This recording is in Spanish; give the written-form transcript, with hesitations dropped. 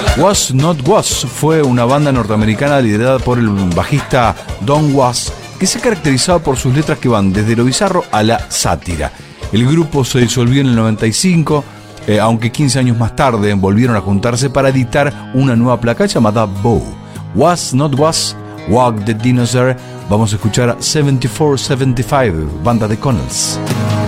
Was Not Was fue una banda norteamericana liderada por el bajista Don Was, que se caracterizaba por sus letras que van desde lo bizarro a la sátira. El grupo se disolvió en el 95, aunque 15 años más tarde volvieron a juntarse para editar una nueva placa llamada Bow. Was Not Was, Walk the Dinosaur. Vamos a escuchar 7475, banda de Connells.